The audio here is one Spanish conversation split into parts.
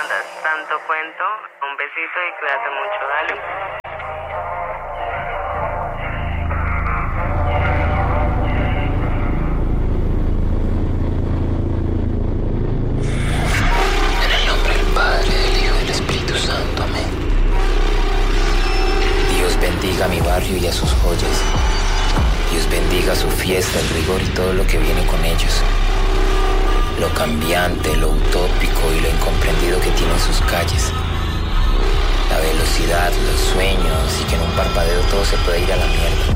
aguantas tanto cuento. Un besito y cuídate mucho, dale. Bendiga a mi barrio y a sus joyas. Dios bendiga su fiesta, el rigor y todo lo que viene con ellos. Lo cambiante, lo utópico y lo incomprendido que tienen sus calles. La velocidad, los sueños y que en un parpadeo todo se puede ir a la mierda.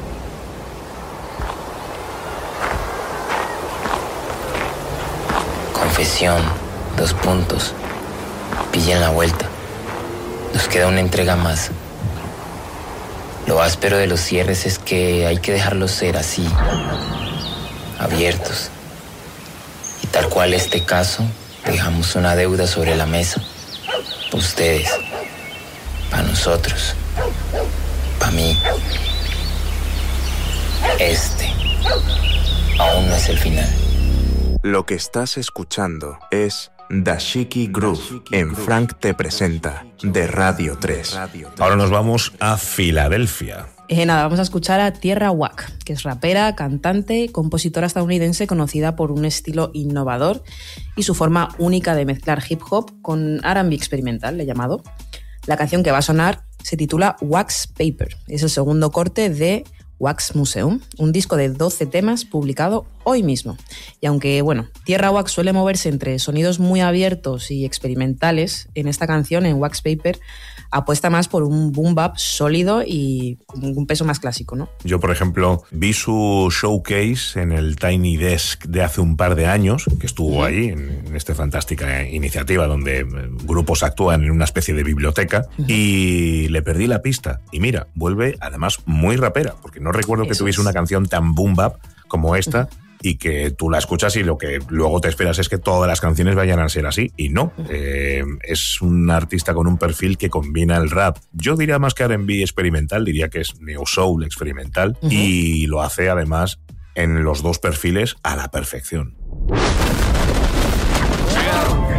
Confesión, 2 puntos. Pillen la vuelta. Nos queda una entrega más. Lo áspero de los cierres es que hay que dejarlos ser así, abiertos. Y tal cual este caso, dejamos una deuda sobre la mesa. Para ustedes, para nosotros, para mí. Este aún no es el final. Lo que estás escuchando es Dashiki Groove en Frank Te Presenta de Radio 3. Ahora nos vamos a Filadelfia. Vamos a escuchar a Tierra Whack, que es rapera, cantante, compositora estadounidense conocida por un estilo innovador y su forma única de mezclar hip hop con R&B experimental, le he llamado. La canción que va a sonar se titula Wax Paper. Es el segundo corte de Wax Museum, un disco de 12 temas publicado hoy mismo. Y aunque, Tierra Wax suele moverse entre sonidos muy abiertos y experimentales, en esta canción, en Wax Paper, apuesta más por un boom bap sólido y con un peso más clásico, ¿no? Yo, por ejemplo, vi su showcase en el Tiny Desk de hace un par de años, que estuvo ahí, en esta fantástica iniciativa donde grupos actúan en una especie de biblioteca, y le perdí la pista. Y mira, vuelve además muy rapera, porque no recuerdo que tuviese una canción tan boom bap como esta, y que tú la escuchas y lo que luego te esperas es que todas las canciones vayan a ser así, y no. Es un artista con un perfil que combina el rap, yo diría más que R&B experimental, diría que es neo soul experimental, y lo hace además en los 2 perfiles a la perfección.